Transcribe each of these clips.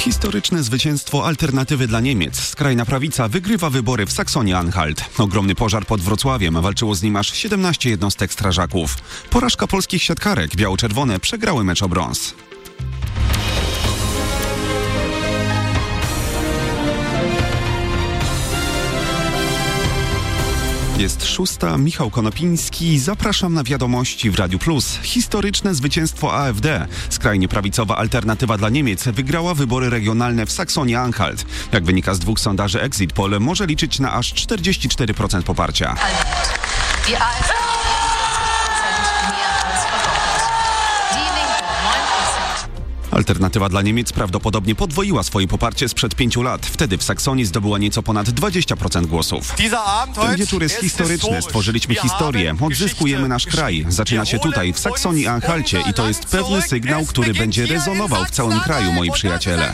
Historyczne zwycięstwo alternatywy dla Niemiec. Skrajna prawica wygrywa wybory w Saksonia-Anhalt. Ogromny pożar pod Wrocławiem. Walczyło z nim aż 17 jednostek strażaków. Porażka polskich siatkarek. Biało-czerwone przegrały mecz o brąz. Jest 6. Michał Konopiński. Zapraszam na wiadomości w Radiu Plus. Historyczne zwycięstwo AfD. Skrajnie prawicowa alternatywa dla Niemiec wygrała wybory regionalne w Saksonia-Anhalt. Jak wynika z 2 sondaży Exit Poll, może liczyć na aż 44% poparcia. Alternatywa dla Niemiec prawdopodobnie podwoiła swoje poparcie sprzed 5 lat. Wtedy w Saksonii zdobyła nieco ponad 20% głosów. Ten wieczór jest historyczny. Stworzyliśmy historię. Odzyskujemy nasz kraj. Zaczyna się tutaj, w Saksonii-Anhalcie i to jest pewny sygnał, który będzie rezonował w całym kraju, moi przyjaciele.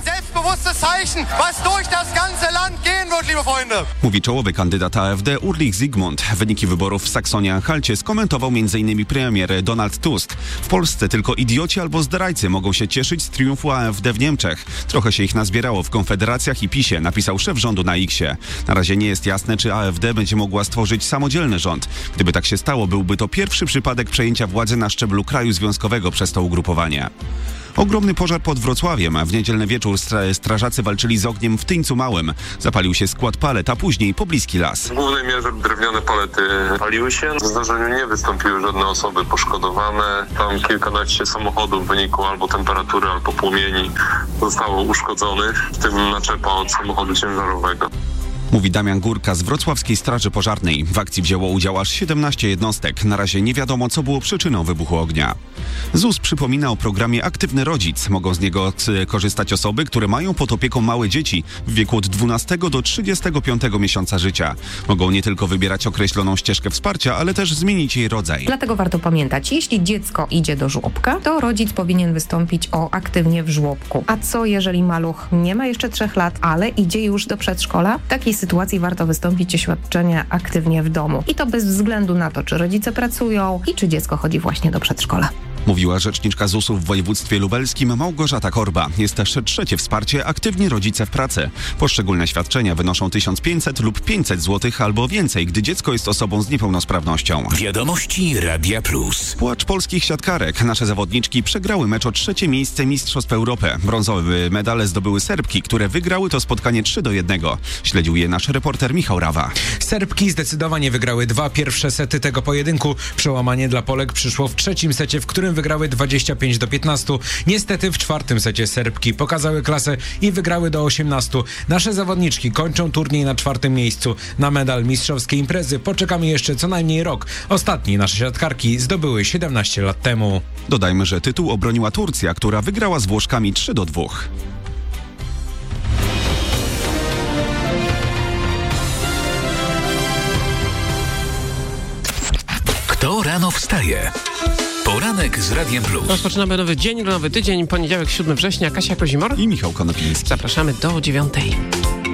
Mówi czołowy kandydat AfD Ulrich Zygmunt. Wyniki wyborów w Saksonii-Anhalcie skomentował m.in. premier Donald Tusk. W Polsce tylko idioci albo zdrajcy mogą się cieszyć z triumfu AfD w Niemczech. Trochę się ich nazbierało w Konfederacjach i PiSie, napisał szef rządu na X-ie. Na razie nie jest jasne, czy AfD będzie mogła stworzyć samodzielny rząd. Gdyby tak się stało, byłby to pierwszy przypadek przejęcia władzy na szczeblu kraju związkowego przez to ugrupowanie. Ogromny pożar pod Wrocławiem. W niedzielny wieczór strażacy walczyli z ogniem w Tyńcu Małym. Zapalił się skład palet, a później pobliski las. W głównej mierze drewniane palety paliły się. W zdarzeniu nie wystąpiły żadne osoby poszkodowane. Tam kilkanaście samochodów w wyniku albo temperatury, albo płomieni zostało uszkodzonych, w tym naczepa od samochodu ciężarowego. Mówi Damian Górka z Wrocławskiej Straży Pożarnej. W akcji wzięło udział aż 17 jednostek. Na razie nie wiadomo, co było przyczyną wybuchu ognia. ZUS przypomina o programie Aktywny Rodzic. Mogą z niego korzystać osoby, które mają pod opieką małe dzieci w wieku od 12 do 35 miesiąca życia. Mogą nie tylko wybierać określoną ścieżkę wsparcia, ale też zmienić jej rodzaj. Dlatego warto pamiętać, jeśli dziecko idzie do żłobka, to rodzic powinien wystąpić o aktywnie w żłobku. A co jeżeli maluch nie ma jeszcze 3 lat, ale idzie już do przedszkola? W takiej sytuacji warto wystąpić o świadczenie aktywnie w domu. I to bez względu na to, czy rodzice pracują i czy dziecko chodzi właśnie do przedszkola. Mówiła rzeczniczka ZUS-u w województwie lubelskim Małgorzata Korba. Jest też trzecie wsparcie Aktywni Rodzice w Pracy. Poszczególne świadczenia wynoszą 1500 lub 500 zł albo więcej, gdy dziecko jest osobą z niepełnosprawnością. Wiadomości Radia Plus. Płacz polskich siatkarek. Nasze zawodniczki przegrały mecz o 3. miejsce Mistrzostw Europy. Brązowe medale zdobyły Serbki, które wygrały to spotkanie 3-1. Śledził je nasz reporter Michał Rawa. Serbki zdecydowanie wygrały 2 pierwsze sety tego pojedynku. Przełamanie dla Polek przyszło w 3. secie, w którym wygrały 25-15. Niestety w 4. secie Serbki pokazały klasę i wygrały do 18. Nasze zawodniczki kończą turniej na 4. miejscu. Na medal mistrzowskiej imprezy poczekamy jeszcze co najmniej rok. Ostatni nasze siatkarki zdobyły 17 lat temu. Dodajmy, że tytuł obroniła Turcja, która wygrała z Włoszkami 3-2. Kto rano wstaje? Poranek z Radiem Plus. Rozpoczynamy nowy dzień, nowy tydzień, poniedziałek 7 września. Kasia Kozimor i Michał Konopiński. Zapraszamy do 9:00.